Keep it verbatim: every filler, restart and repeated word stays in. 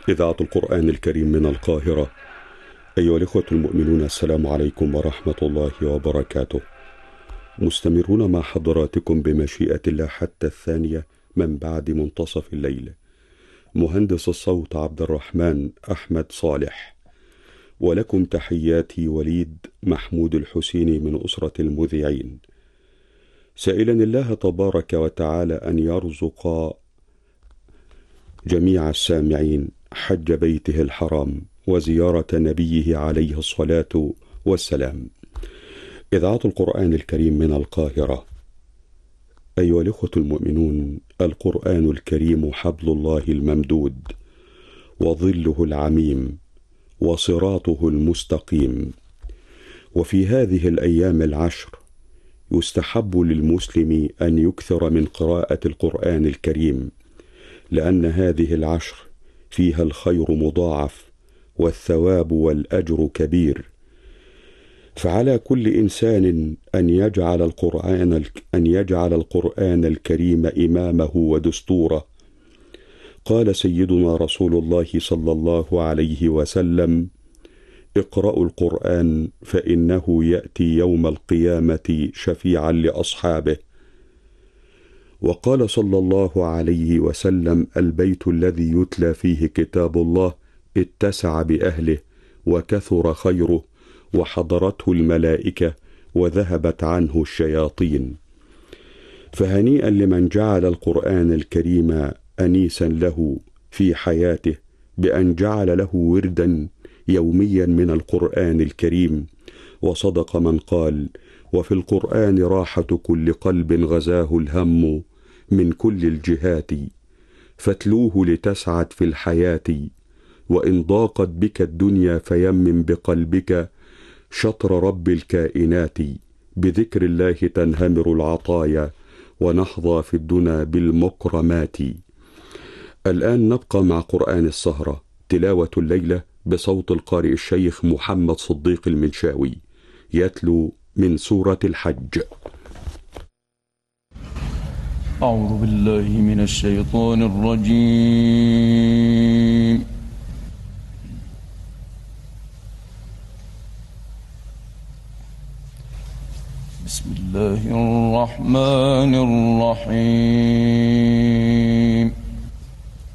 إذاعة القرآن الكريم من القاهرة. أيها الإخوة المؤمنون، السلام عليكم ورحمة الله وبركاته. مستمرون مع حضراتكم بمشيئة الله حتى الثانية من بعد منتصف الليل. مهندس الصوت عبد الرحمن أحمد صالح، ولكم تحياتي وليد محمود الحسيني من أسرة المذيعين، سائلا الله تبارك وتعالى أن يرزق جميع السامعين حج بيته الحرام وزيارة نبيه عليه الصلاة والسلام. إذاعة القرآن الكريم من القاهرة. أيها الإخوة المؤمنون، القرآن الكريم حبل الله الممدود وظله العميم وصراطه المستقيم. وفي هذه الأيام العشر يستحب للمسلم أن يكثر من قراءة القرآن الكريم، لأن هذه العشر فيها الخير مضاعف والثواب والأجر كبير. فعلى كل إنسان أن يجعل القرآن أن يجعل القرآن الكريم إمامه ودستوره. قال سيدنا رسول الله صلى الله عليه وسلم: اقرأوا القرآن فإنه يأتي يوم القيامة شفيعا لأصحابه. وقال صلى الله عليه وسلم: البيت الذي يتلى فيه كتاب الله اتسع بأهله وكثر خيره وحضرته الملائكة وذهبت عنه الشياطين. فهنيئا لمن جعل القرآن الكريم أنيسا له في حياته، بأن جعل له وردا يوميا من القرآن الكريم. وصدق من قال: وفي القرآن راحة كل قلب غزاه الهم من كل الجهات، فاتلوه لتسعد في الحياة، وإن ضاقت بك الدنيا فيمن بقلبك شطر رب الكائنات. بذكر الله تنهمر العطايا ونحظى في الدنا بالمكرمات. الآن نبقى مع قرآن السهرة، تلاوة الليلة بصوت القارئ الشيخ محمد صديق المنشاوي، يتلو من سورة الحج. أعوذ بالله من الشيطان الرجيم. بسم الله الرحمن الرحيم.